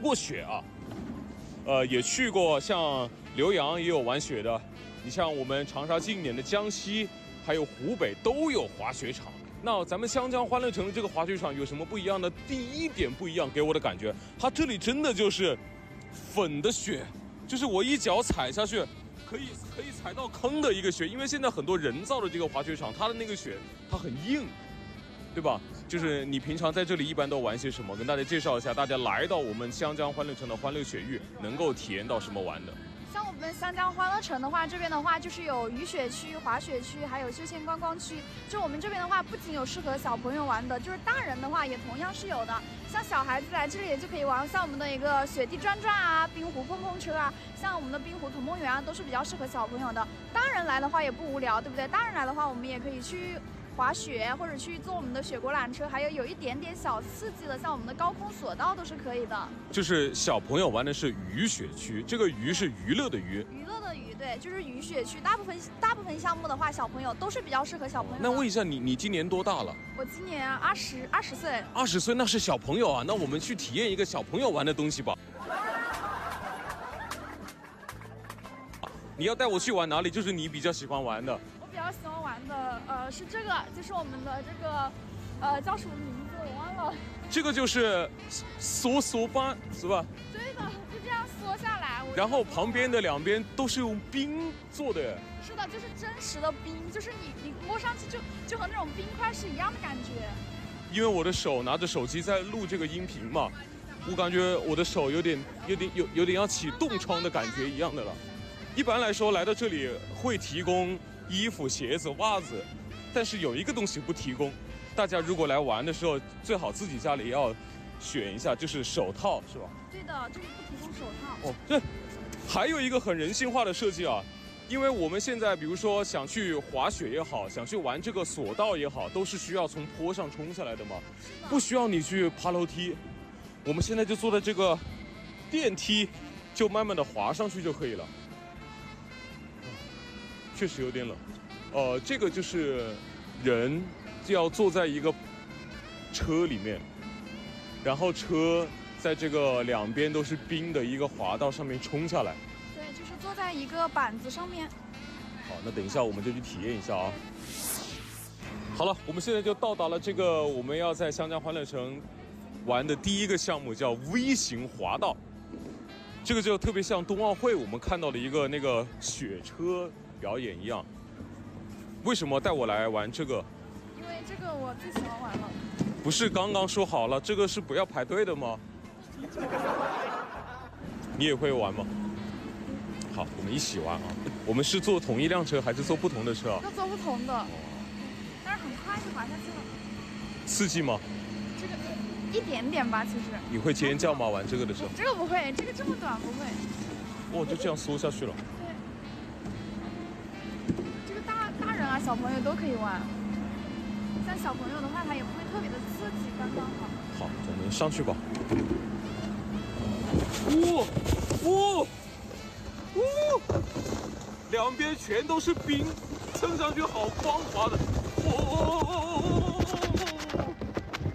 过雪啊。也去过像浏阳也有玩雪的，你像我们长沙近点的江西，还有湖北都有滑雪场。那咱们湘江欢乐城的这个滑雪场有什么不一样呢？第一点不一样，给我的感觉，它这里真的就是粉的雪，就是我一脚踩下去，可以踩到坑的一个雪。因为现在很多人造的这个滑雪场，它的那个雪它很硬，对吧？就是你平常在这里一般都玩些什么？跟大家介绍一下，大家来到我们湘江欢乐城的欢乐雪域，能够体验到什么玩的？ 像我们湘江欢乐城的话，这边的话就是有雨雪区、滑雪区，还有休闲观光区。就我们这边的话，不仅有适合小朋友玩的，就是大人的话也同样是有的。像小孩子来这里也就可以玩，像我们的一个雪地转转啊、冰湖碰碰车啊，像我们的冰湖童梦园啊，都是比较适合小朋友的。大人来的话也不无聊，对不对？大人来的话，我们也可以去滑雪，或者去坐我们的雪国缆车，还有一点点小刺激的，像我们的高空索道都是可以的。 就是小朋友玩的是雨雪区，这个鱼是娱乐的娱， 娱乐的娱，对，就是雨雪区。大部分项目的话，小朋友都是比较适合小朋友的。 那问一下你今年多大了？ 我今年20岁。 20岁那是小朋友啊，那我们去体验一个小朋友玩的东西吧。你要带我去玩哪里？就是你比较喜欢玩的。 比较喜欢玩的，是这个，就是我们的这个，叫什么名字我忘了。这个就是缩班是吧？ 对的，就这样缩下来。 然后旁边的两边都是用冰做的。 是的，就是真实的冰，就是你摸上去就和那种冰块是一样的感觉。 因为我的手拿着手机在录这个音频嘛，我感觉我的手有点要起冻疮的感觉一样的了。一般来说来到这里会提供衣服、鞋子、袜子，但是有一个东西不提供。大家如果来玩的时候，最好自己家里要选一下，就是手套，是吧？ 对的，这里不提供手套。 哦，对，还有一个很人性化的设计啊，因为我们现在比如说想去滑雪也好，想去玩这个索道也好，都是需要从坡上冲下来的嘛，不需要你去爬楼梯。我们现在就坐在这个电梯，就慢慢的滑上去就可以了。确实有点冷，这个就是人就要坐在一个车里面，然后车在这个两边都是冰的一个滑道上面冲下来。 对，就是坐在一个板子上面。 好，那等一下我们就去体验一下啊。好了，我们现在就到达了这个我们要在湘江欢乐城玩的第一个项目，叫 V 型滑道。这个就特别像冬奥会我们看到的一个那个雪车表演一样。为什么带我来玩这个？ 因为这个我最喜欢玩了。 不是刚刚说好了，这个是不要排队的吗？你也会玩吗？好，我们一起玩啊。我们是坐同一辆车还是坐不同的车啊？ 要坐不同的，但是很快就滑下去了。 刺激吗？ 这个一点点吧，其实。 你会尖叫吗？玩这个的时候？ 这个不会，这个这么短不会。 哦，就这样缩下去了。 大人啊，小朋友都可以玩。像小朋友的话，它也不会特别的刺激，刚刚好。 好，我们上去吧。两边全都是冰，蹭上去好光滑的。